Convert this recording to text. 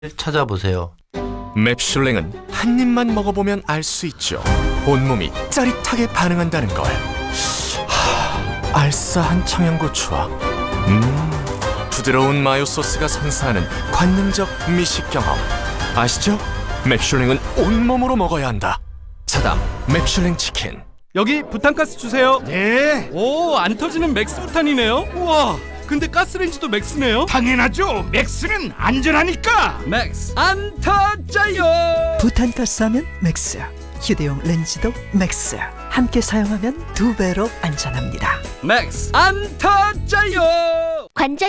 찾아보세요. 맵슐랭은 한 입만 먹어보면 알 수 있죠. 온몸이 짜릿하게 반응한다는 걸. 알싸한 청양고추와 부드러운 마요 소스가 선사하는 관능적 미식 경험. 아시죠? 맵슐랭은 온몸으로 먹어야 한다. 사담 맵슐랭 치킨. 여기 부탄가스 주세요. 네, 오, 안 터지는 맥스 부탄이네요. 우와, 근데 가스레인지도 맥스네요. 당연하죠. 맥스는 안전하니까. 맥스 안 터져요. 부탄가스 하면 맥스, 휴대용 렌즈도 맥스. 함께 사용하면 2배로 안전합니다. 맥스 안 터져요. 관절